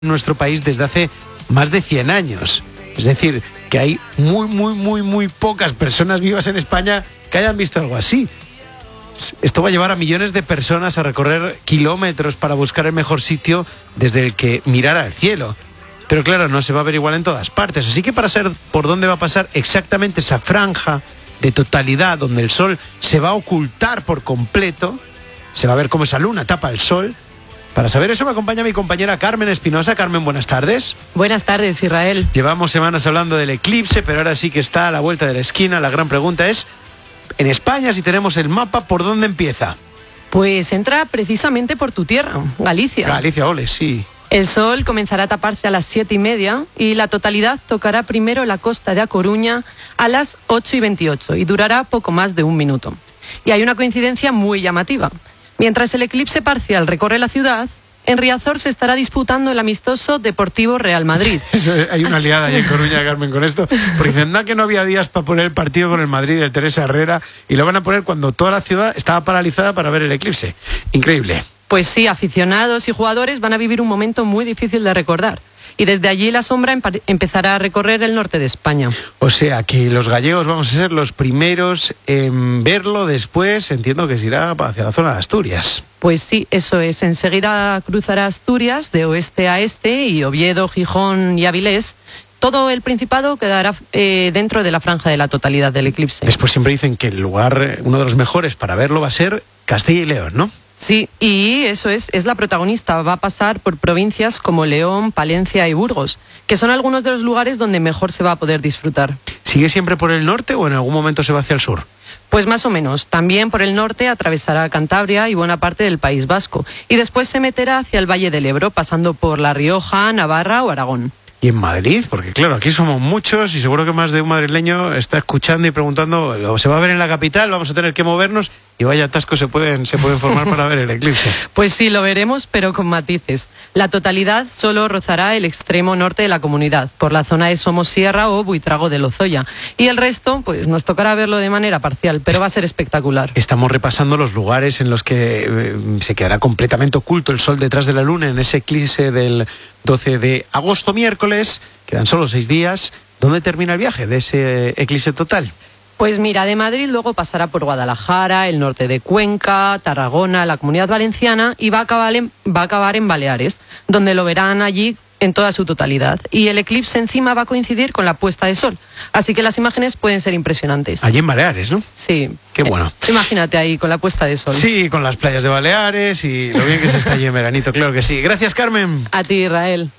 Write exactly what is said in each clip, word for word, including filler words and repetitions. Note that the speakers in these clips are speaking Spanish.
en nuestro país desde hace más de cien años. Es decir, que hay muy, muy, muy, muy pocas personas vivas en España que hayan visto algo así. Esto va a llevar a millones de personas a recorrer kilómetros para buscar el mejor sitio desde el que mirar al cielo. Pero claro, no se va a ver igual en todas partes. Así que para saber por dónde va a pasar exactamente esa franja de totalidad donde el sol se va a ocultar por completo, se va a ver cómo esa luna tapa el sol. Para saber eso me acompaña mi compañera Carmen Espinosa. Carmen, buenas tardes. Buenas tardes, Israel. Llevamos semanas hablando del eclipse, pero ahora sí que está a la vuelta de la esquina. La gran pregunta es, en España, si tenemos el mapa, ¿por dónde empieza? Pues entra precisamente por tu tierra, Galicia. Galicia, ole, sí. El sol comenzará a taparse a las siete y media y la totalidad tocará primero la costa de A Coruña a las ocho y veintiocho y durará poco más de un minuto. Y hay una coincidencia muy llamativa. Mientras el eclipse parcial recorre la ciudad, en Riazor se estará disputando el amistoso Deportivo Real Madrid. Eso, hay una liada ahí en Coruña, Carmen, con esto, porque dicen que no había días para poner el partido con el Madrid del Teresa Herrera y lo van a poner cuando toda la ciudad estaba paralizada para ver el eclipse. Increíble. Pues sí, aficionados y jugadores van a vivir un momento muy difícil de recordar. Y desde allí la sombra empezará a recorrer el norte de España. O sea que los gallegos vamos a ser los primeros en verlo. Después entiendo que se irá hacia la zona de Asturias. Pues sí, eso es. Enseguida cruzará Asturias de oeste a este y Oviedo, Gijón y Avilés. Todo el Principado quedará eh, dentro de la franja de la totalidad del eclipse. Después siempre dicen que el lugar, uno de los mejores para verlo va a ser Castilla y León, ¿no? Sí, y eso es, es la protagonista. Va a pasar por provincias como León, Palencia y Burgos, que son algunos de los lugares donde mejor se va a poder disfrutar. ¿Sigue siempre por el norte o en algún momento se va hacia el sur? Pues más o menos. También por el norte atravesará Cantabria y buena parte del País Vasco. Y después se meterá hacia el Valle del Ebro, pasando por La Rioja, Navarra o Aragón. ¿Y en Madrid? Porque claro, aquí somos muchos y seguro que más de un madrileño está escuchando y preguntando, ¿se va a ver en la capital? ¿Vamos a tener que movernos? Y vaya atascos se pueden, se pueden formar para ver el eclipse. Pues sí, lo veremos, pero con matices. La totalidad solo rozará el extremo norte de la comunidad, por la zona de Somosierra o Buitrago de Lozoya. Y el resto, pues nos tocará verlo de manera parcial, pero va a ser espectacular. Estamos repasando los lugares en los que eh, se quedará completamente oculto el sol detrás de la luna en ese eclipse del doce de agosto, miércoles. Quedan solo seis días. ¿Dónde termina el viaje de ese eclipse total? Pues mira, de Madrid luego pasará por Guadalajara, el norte de Cuenca, Tarragona, la Comunidad Valenciana y va a acabar en, va a acabar en Baleares, donde lo verán allí en toda su totalidad. Y el eclipse encima va a coincidir con la puesta de sol. Así que las imágenes pueden ser impresionantes. Allí en Baleares, ¿no? Sí. Qué bueno. Eh, imagínate ahí con la puesta de sol. Sí, con las playas de Baleares y lo bien que se está allí en veranito, claro que sí. Gracias, Carmen. A ti, Israel.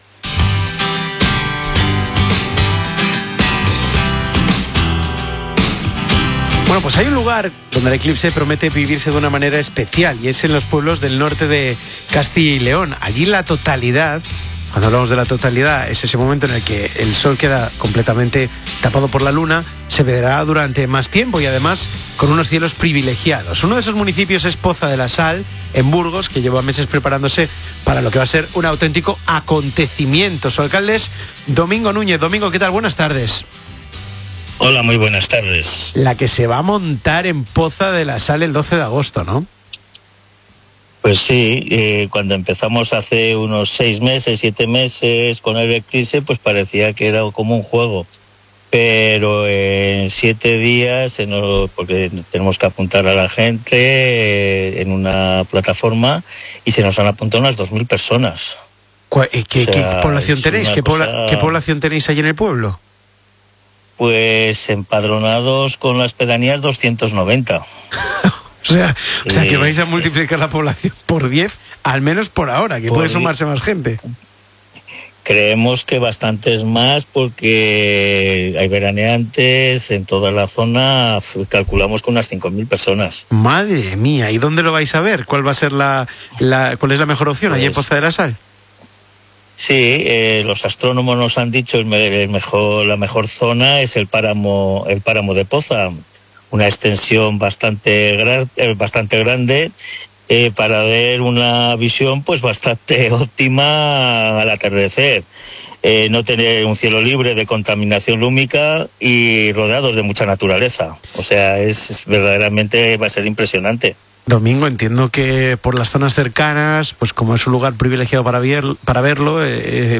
Bueno, pues hay un lugar donde el eclipse promete vivirse de una manera especial y es en los pueblos del norte de Castilla y León. Allí la totalidad, cuando hablamos de la totalidad, es ese momento en el que el sol queda completamente tapado por la luna, se verá durante más tiempo y además con unos cielos privilegiados. Uno de esos municipios es Poza de la Sal, en Burgos, que lleva meses preparándose para lo que va a ser un auténtico acontecimiento. Su alcalde es Domingo Núñez. Domingo, ¿qué tal? Buenas tardes. Hola, muy buenas tardes. La que se va a montar en Poza de la Sal el doce de agosto, ¿no? Pues sí, eh, cuando empezamos hace unos seis meses, siete meses con el eclipse, pues parecía que era como un juego. Pero en siete días, en, porque tenemos que apuntar a la gente eh, en una plataforma y se nos han apuntado unas dos mil personas. ¿Qué, qué, o sea, ¿qué población tenéis? ¿Qué, cosa... pobla, ¿Qué población tenéis allí en el pueblo? Pues empadronados con las pedanías doscientos noventa. o sea, o sea que vais a multiplicar la población por diez, al menos por ahora, que por puede sumarse más gente. Creemos que bastantes más porque hay veraneantes en toda la zona, calculamos con unas cinco mil personas. Madre mía, ¿y dónde lo vais a ver? ¿Cuál va a ser la, la cuál es la mejor opción? Pues, ¿allí en Poza de la Sal? Sí, eh, los astrónomos nos han dicho el, el mejor, la mejor zona es el páramo, el páramo de Poza, una extensión bastante, gra, eh, bastante grande eh, para ver una visión pues bastante óptima al atardecer. Eh, no tener un cielo libre de contaminación lúmica y rodeados de mucha naturaleza. O sea, es, es verdaderamente va a ser impresionante. Domingo, entiendo que por las zonas cercanas, pues como es un lugar privilegiado para, ver, para verlo, eh,